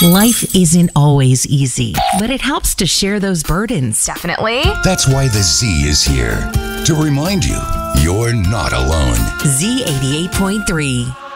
Life isn't always easy, but it helps to share those burdens. Definitely. That's why the Z is here to remind you you're not alone. Z88.3.